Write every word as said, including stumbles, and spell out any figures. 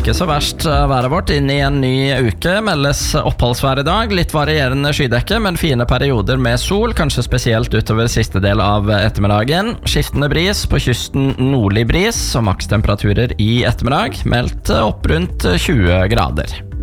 Ikke så verst været vårt inn i en ny uke. Meldes oppholdsvær i dag. Litt varierende skydekke, men fine perioder med sol, kanskje spesielt utover siste del av ettermiddagen. Skiftende bris, på kysten nordlig bris, og makstemperaturer i ettermiddag meldt opp rundt tjue grader.